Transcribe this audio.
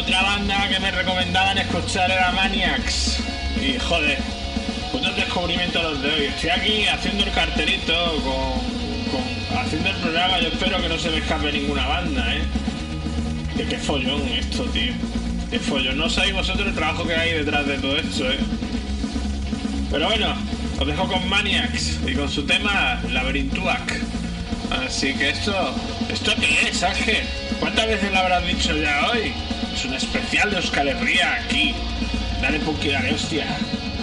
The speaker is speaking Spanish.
otra banda que me recomendaban escuchar era Maniacs. Y joder, putos descubrimientos los de hoy. Estoy aquí haciendo el cartelito haciendo el programa. Yo espero que no se me escape ninguna banda, qué follón esto, tío. Qué follón. No sabéis vosotros el trabajo que hay detrás de todo esto, Pero bueno, os dejo con Maniacs y con su tema Laberintuac. Así que ¿esto qué es, Ángel? ¿Cuántas veces lo habrás dicho ya hoy? Es un especial de Euskal Herria aquí. Dale, Punky, dale, hostia.